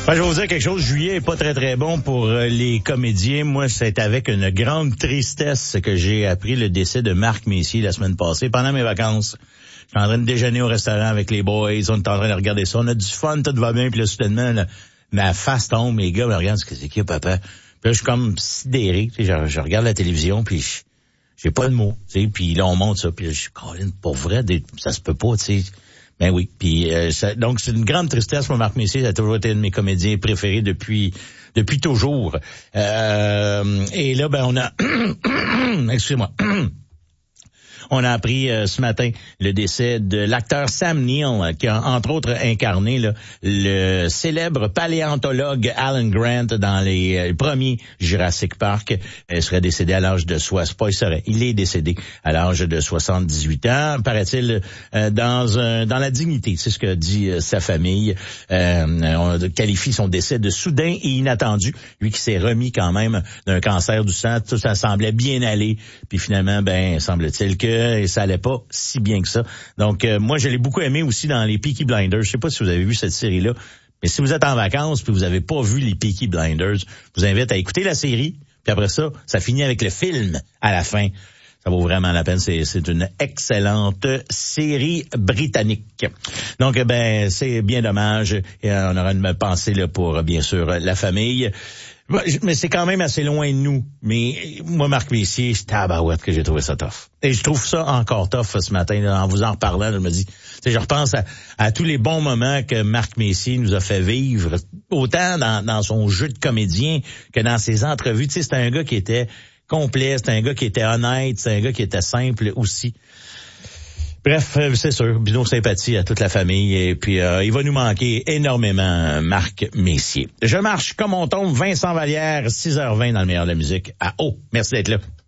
Je vais vous dire quelque chose, juillet est pas très très bon pour les comédiens. Moi, c'est avec une grande tristesse que j'ai appris le décès de Marc Messier la semaine passée, pendant mes vacances. J'étais en train de déjeuner au restaurant avec les boys, on est en train de regarder ça, on a du fun, tout va bien, puis là, soudainement, là, ma face tombe, mes gars me regardent, c'est qui, papa? Puis là, je suis comme sidéré, tu sais, je regarde la télévision, puis j'ai pas de mots, tu sais, puis là, on monte ça, puis là, je suis, Colin, pour vrai, ça se peut pas, tu sais. Ben oui, puis donc c'est une grande tristesse pour Marc Messier, ça a toujours été un de mes comédiens préférés depuis toujours. Et là ben on a excusez-moi. On a appris ce matin le décès de l'acteur Sam Neill, qui a entre autres incarné là, le célèbre paléontologue Alan Grant dans les premiers Jurassic Park. Il serait décédé à l'âge de il est décédé à l'âge de 78 ans, paraît-il, dans la dignité. C'est ce que dit sa famille. On qualifie son décès de soudain et inattendu. Lui qui s'est remis quand même d'un cancer du sang, tout ça semblait bien aller. Puis finalement, ben semble-t-il que ça allait pas si bien que ça. Donc, moi, je l'ai beaucoup aimé aussi dans les Peaky Blinders. Je sais pas si vous avez vu cette série-là, mais si vous êtes en vacances puis vous avez pas vu les Peaky Blinders, je vous invite à écouter la série. Puis après ça, ça finit avec le film à la fin. Ça vaut vraiment la peine. C'est une excellente série britannique. Donc, ben, c'est bien dommage. Et on aura une pensée là pour, bien sûr, la famille. Mais c'est quand même assez loin de nous. Mais moi, Marc Messier, c'est tabarouette que j'ai trouvé ça tough. Et je trouve ça encore tough ce matin, là, en vous en reparlant. Je me dis, je repense à tous les bons moments que Marc Messier nous a fait vivre, autant dans son jeu de comédien que dans ses entrevues. Tu sais, c'était un gars qui était complet, c'était un gars qui était honnête, c'est un gars qui était simple aussi. Bref, c'est sûr, nos sympathies à toute la famille et puis il va nous manquer énormément Marc Messier. Je marche comme on tombe, Vincent Vallière, 6h20 dans le meilleur de la musique à Haut. Merci d'être là.